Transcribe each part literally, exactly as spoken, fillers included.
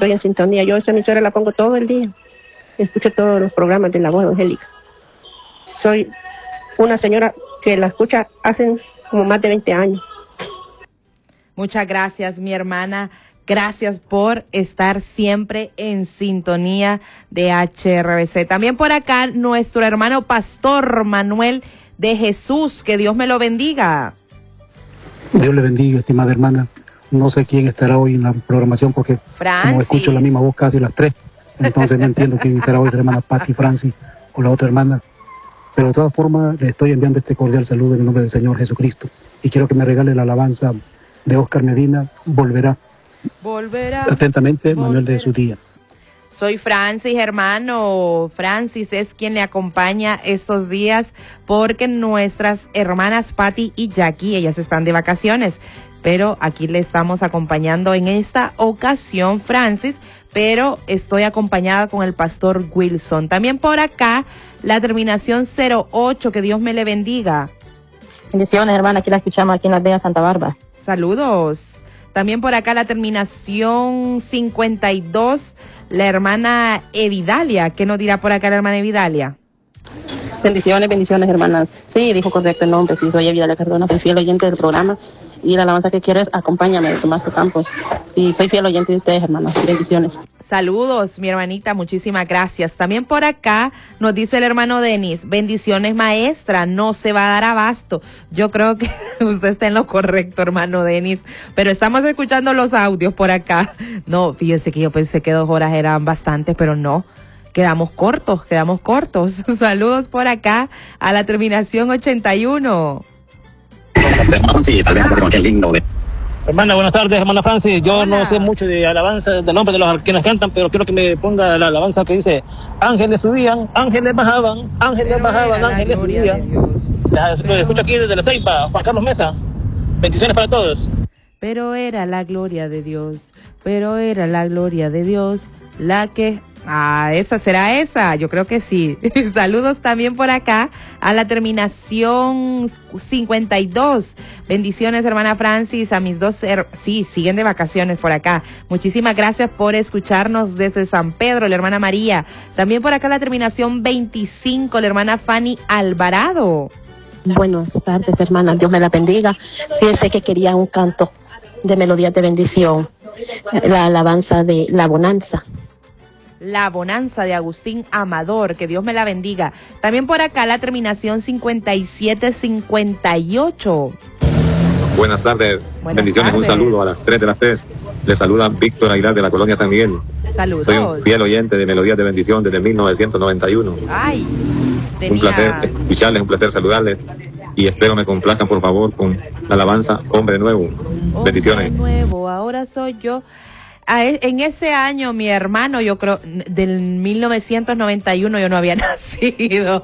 estoy en sintonía. Yo esta emisora la pongo todo el día. Escucho todos los programas de la voz evangélica. Soy una señora que la escucha hace como más de veinte años. Muchas gracias, mi hermana. Gracias por estar siempre en sintonía de H R B C. También por acá nuestro hermano Pastor Manuel de Jesús. Que Dios me lo bendiga. Dios le bendiga, estimada hermana. No sé quién estará hoy en la programación porque Francis. Como escucho la misma voz casi las tres, entonces no entiendo quién estará hoy, la hermana Patti Francis o la otra hermana. Pero de todas formas le estoy enviando este cordial saludo en el nombre del Señor Jesucristo. Y quiero que me regale la alabanza de Oscar Medina, Volverá. Volverá. Atentamente, volverá. Manuel de su día. Soy Francis, hermano. Francis es quien le acompaña estos días porque nuestras hermanas Patti y Jackie, ellas están de vacaciones. Pero aquí le estamos acompañando en esta ocasión, Francis, pero estoy acompañada con el pastor Wilson. También por acá, la terminación cero ocho, que Dios me le bendiga. Bendiciones, hermana, aquí la escuchamos aquí en la aldea Santa Bárbara. Saludos. También por acá la terminación cincuenta y dos, la hermana Evidalia. ¿Qué nos dirá por acá la hermana Evidalia? Bendiciones, bendiciones, hermanas. Sí, dijo correcto el nombre, sí, soy Evidalia Cardona, soy fiel oyente del programa. Y la alabanza que quiero es Acompáñame de Tomás Campos. Sí, soy fiel oyente de ustedes, hermanos. Bendiciones. Saludos, mi hermanita, muchísimas gracias. También por acá nos dice el hermano Denis, bendiciones maestra, no se va a dar abasto. Yo creo que usted está en lo correcto, hermano Denis, pero estamos escuchando los audios por acá. No, fíjense que yo pensé que dos horas eran bastantes, pero no. Quedamos cortos, quedamos cortos. Saludos por acá a la terminación ochenta y uno. Hermana, buenas tardes, hermana Francis. Yo Hola. no sé mucho de alabanza, del nombre de los quienes cantan, pero quiero que me ponga la alabanza que dice: ángeles subían, ángeles bajaban, ángeles pero bajaban, ángeles subían. La, lo escucho aquí desde la Ceiba, Juan Carlos Mesa. Bendiciones para todos. Pero era la gloria de Dios, pero era la gloria de Dios la que... Ah, esa será esa, yo creo que sí. Saludos también por acá a la terminación cincuenta y dos. Bendiciones, hermana Francis, a mis dos, her- sí, siguen de vacaciones por acá. Muchísimas gracias por escucharnos desde San Pedro, la hermana María. También por acá la terminación veinticinco, la hermana Fanny Alvarado. Buenas tardes, hermana, Dios me la bendiga. Fíjese que quería un canto de melodías de bendición, la alabanza de La Bonanza. La Bonanza de Agustín Amador, que Dios me la bendiga. También por acá la terminación cincuenta y siete cincuenta y ocho. Buenas tardes, Buenas bendiciones, tardes. un saludo a las tres de las tres. Le saluda Víctor Aguilar de la colonia San Miguel. Saludos. Soy un fiel oyente de Melodías de Bendición desde mil novecientos noventa y uno. Ay, tenía... Un placer escucharles, un placer saludarles. Y espero me complazcan, por favor, con la alabanza Hombre Nuevo. Hombre Bendiciones. nuevo, ahora soy yo. A e- En ese año, mi hermano, yo creo, del mil novecientos noventa y uno, yo no había nacido.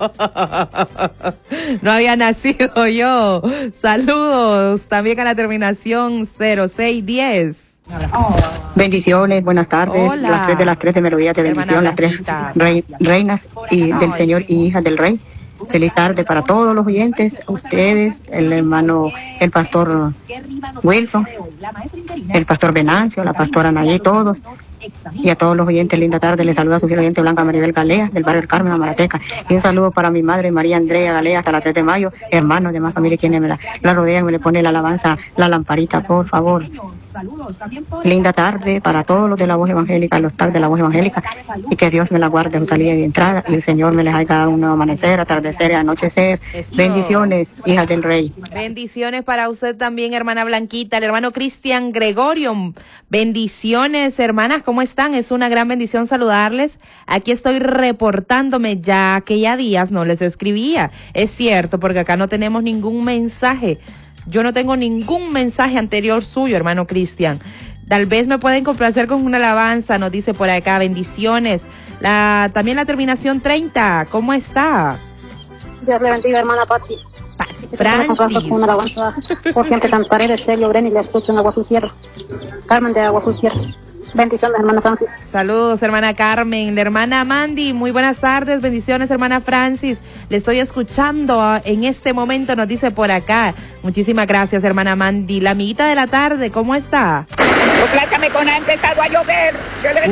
No había nacido yo. Saludos también a la terminación cero seis diez. Bendiciones, buenas tardes. Hola. Las tres de las tres de melodías de bendición, Hermana las tres Blanquita. rey- reinas y del Ay. Señor y hijas del Rey. Feliz tarde para todos los oyentes, ustedes, el hermano, el pastor Wilson, el pastor Venancio, la pastora Nayé, todos. Y a todos los oyentes, linda tarde. Les saluda a su fiel oyente Blanca Maribel Galea, del barrio del Carmen, Amarateca. Y un saludo para mi madre, María Andrea Galea, hasta la tres de mayo. Hermanos de más familia, quienes me la, la rodean, me le pone la alabanza, la lamparita, por favor. Linda tarde para todos los de la voz evangélica, los tal de la voz evangélica, y que Dios me la guarde en salida y entrada, y el Señor me les haga dado un nuevo amanecer, atardecer y anochecer. Eso. Bendiciones, hijas del Rey. Bendiciones para usted también, hermana Blanquita, el hermano Cristian Gregorio. Bendiciones, hermanas, ¿cómo están? Es una gran bendición saludarles. Aquí estoy reportándome, ya que ya días no les escribía. Es cierto, porque acá no tenemos ningún mensaje. Yo no tengo ningún mensaje anterior suyo, hermano Cristian. Tal vez me pueden complacer con una alabanza, nos dice por acá. Bendiciones. La, también la terminación treinta, ¿cómo está? Dios le bendiga, hermana Patti. Francis. Con una alabanza, por siempre cantaré de Sergio Breni, le escucho en Agua Azul Sierra. Carmen de Agua Azul Sierra. Bendiciones, hermana Francis. Saludos, hermana Carmen. La hermana Mandy, muy buenas tardes. Bendiciones, hermana Francis. Le estoy escuchando ah, en este momento, nos dice por acá. Muchísimas gracias, hermana Mandy. La amiguita de la tarde, ¿cómo está? Complázcame con ha empezado a llover. Yo le